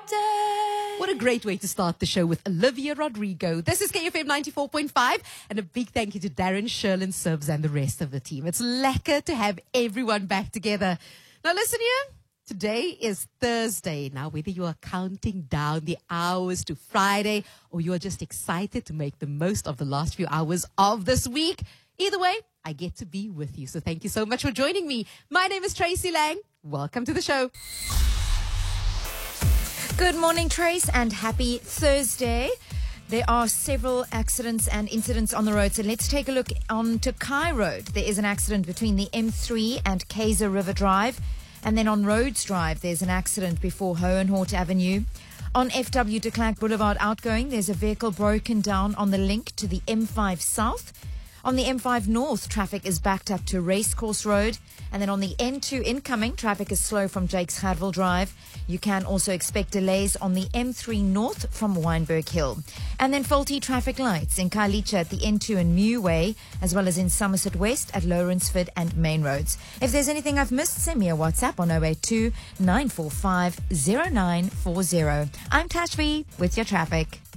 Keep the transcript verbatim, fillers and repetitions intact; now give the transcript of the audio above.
day. What a great way to start the show with Olivia Rodrigo. This is K F M ninety-four point five, and a big thank you to Darren, Sherlin, Subs, and the rest of the team. It's lekker to have everyone back together. Now listen here. Today is Thursday. Now, whether you are counting down the hours to Friday or you are just excited to make the most of the last few hours of this week, either way, I get to be with you. So thank you so much for joining me. My name is Tracy Lang. Welcome to the show. Good morning, Trace, and happy Thursday. There are several accidents and incidents on the road, so let's take a look on Tokai Road. There is an accident between the M three and Kaiser River Drive. And then on Rhodes Drive, there's an accident before Hohenhort Avenue. On F W de Klerk Boulevard outgoing, there's a vehicle broken down on the link to the M five South. On the M five North, traffic is backed up to Racecourse Road. And then on the N two incoming, traffic is slow from Jakes Gerwel Drive. You can also expect delays on the M three North from Wynberg Hill. And then faulty traffic lights in Khayelitsha at the N two and Mew Way, as well as in Somerset West at Lawrenceford and Main Roads. If there's anything I've missed, send me a WhatsApp on oh eight two, nine four five, oh nine four oh. I'm Tashvi with your traffic.